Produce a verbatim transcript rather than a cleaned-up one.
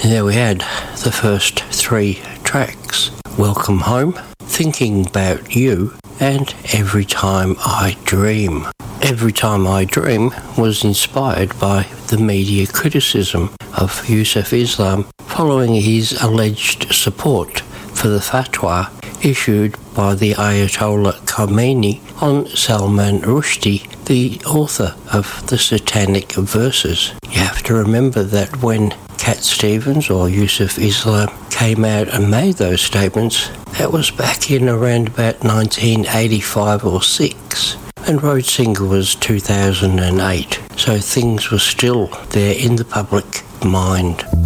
there we had the first three tracks: Welcome Home, Thinking About You, and Every Time I Dream. Every Time I Dream was inspired by the media criticism of Yusuf Islam following his alleged support for the fatwa issued by the Ayatollah Khomeini on Salman Rushdie, the author of the Satanic Verses. You have to remember that when Cat Stevens or Yusuf Islam came out and made those statements, that was back in around about nineteen eighty-five or six, and Road Single was two thousand eight, so things were still there in the public mind.